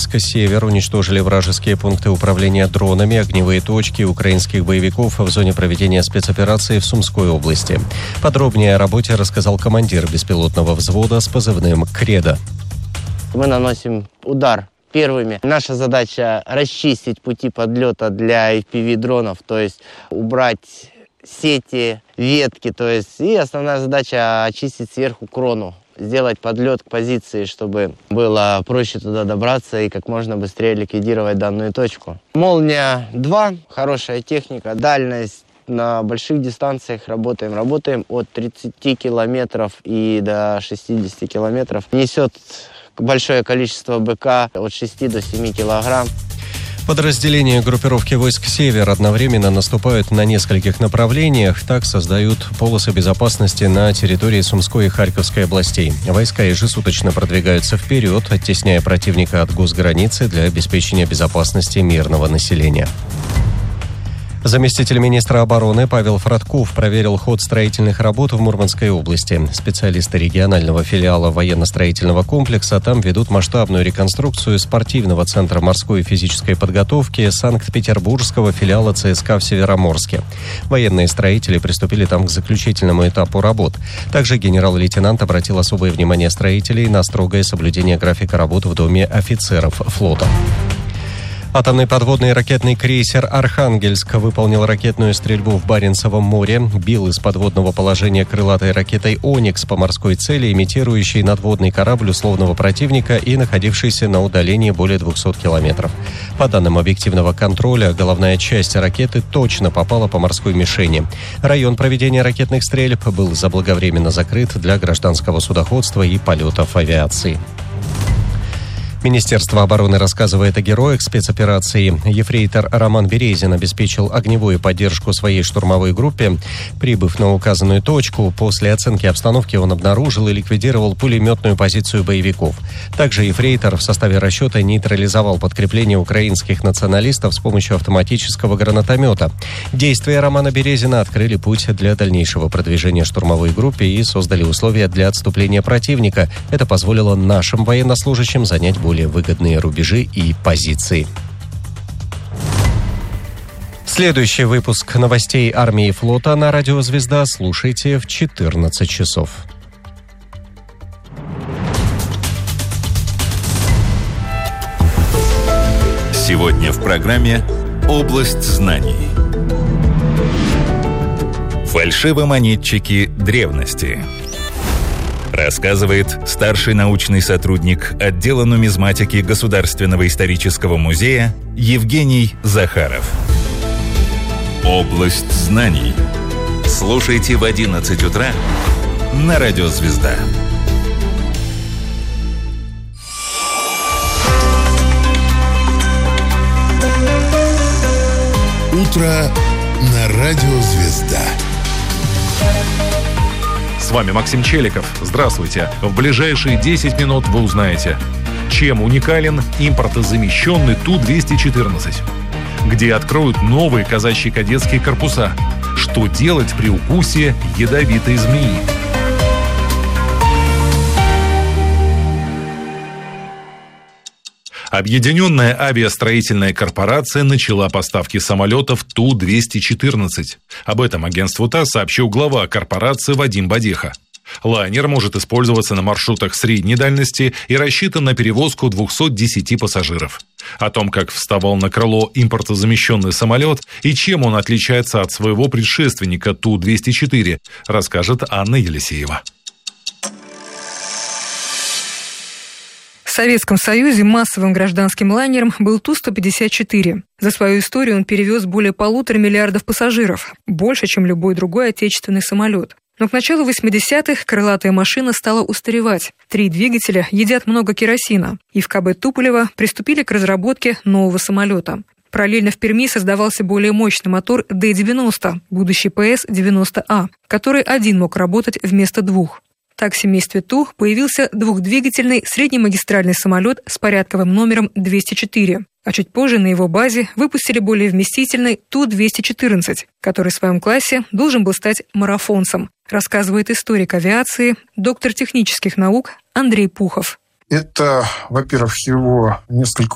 «Войск-Север» уничтожили вражеские пункты управления дронами, огневые точки украинских боевиков в зоне проведения спецоперации в Сумской области. Подробнее о работе рассказал командир беспилотного взвода с позывным «Кредо». Мы наносим удар первыми. Наша задача расчистить пути подлета для FPV-дронов, то есть убрать сети, ветки, и основная задача очистить сверху крону, сделать подлет к позиции, чтобы было проще туда добраться и как можно быстрее ликвидировать данную точку. «Молния-2» – хорошая техника, дальность на больших дистанциях работаем от 30 километров и до 60 километров. Несет большое количество БК от 6 до 7 килограмм. Подразделения группировки войск «Север» одновременно наступают на нескольких направлениях, так создают полосы безопасности на территории Сумской и Харьковской областей. Войска ежесуточно продвигаются вперед, оттесняя противника от госграницы для обеспечения безопасности мирного населения. Заместитель министра обороны Павел Фродков проверил ход строительных работ в Мурманской области. Специалисты регионального филиала военно-строительного комплекса там ведут масштабную реконструкцию спортивного центра морской и физической подготовки Санкт-Петербургского филиала ЦСКА в Североморске. Военные строители приступили там к заключительному этапу работ. Также генерал-лейтенант обратил особое внимание строителей на строгое соблюдение графика работ в Доме офицеров флота. Атомный подводный ракетный крейсер «Архангельск» выполнил ракетную стрельбу в Баренцевом море, бил из подводного положения крылатой ракетой «Оникс» по морской цели, имитирующей надводный корабль условного противника и находившийся на удалении более 200 километров. По данным объективного контроля, головная часть ракеты точно попала по морской мишени. Район проведения ракетных стрельб был заблаговременно закрыт для гражданского судоходства и полетов авиации. Министерство обороны рассказывает о героях спецоперации. Ефрейтор Роман Березин обеспечил огневую поддержку своей штурмовой группе. Прибыв на указанную точку, после оценки обстановки он обнаружил и ликвидировал пулеметную позицию боевиков. Также ефрейтор в составе расчета нейтрализовал подкрепление украинских националистов с помощью автоматического гранатомета. Действия Романа Березина открыли путь для дальнейшего продвижения штурмовой группе и создали условия для отступления противника. Это позволило нашим военнослужащим занять более выгодные рубежи и позиции. Следующий выпуск новостей армии и флота на радио «Звезда» слушайте в 14 часов. Сегодня в программе «Область знаний». Фальшивомонетчики древности. Рассказывает старший научный сотрудник отдела нумизматики Государственного исторического музея Евгений Захаров. Область знаний. Слушайте в 11 утра на радио «Звезда». Утро на радио «Звезда». С вами Максим Челиков. Здравствуйте. В ближайшие 10 минут вы узнаете, чем уникален импортозамещенный Ту-214, где откроют новые казачьи кадетские корпуса, что делать при укусе ядовитой змеи. Объединенная авиастроительная корпорация начала поставки самолетов Ту-214. Об этом агентству ТАСС сообщил глава корпорации Вадим Бадеха. Лайнер может использоваться на маршрутах средней дальности и рассчитан на перевозку 210 пассажиров. О том, как вставал на крыло импортозамещенный самолет и чем он отличается от своего предшественника Ту-204, расскажет Анна Елисеева. В Советском Союзе массовым гражданским лайнером был Ту-154. За свою историю он перевез более 1,5 миллиарда пассажиров, больше, чем любой другой отечественный самолет. Но к началу 80-х крылатая машина стала устаревать. 3 двигателя едят много керосина, и в КБ Туполева приступили к разработке нового самолета. Параллельно в Перми создавался более мощный мотор Д-90, будущий ПС-90А, который один мог работать вместо 2. Так в семействе Ту появился двухдвигательный среднемагистральный самолет с порядковым номером 204, а чуть позже на его базе выпустили более вместительный Ту-214, который в своем классе должен был стать марафонцем, рассказывает историк авиации, доктор технических наук Андрей Пухов. Это, во-первых, его несколько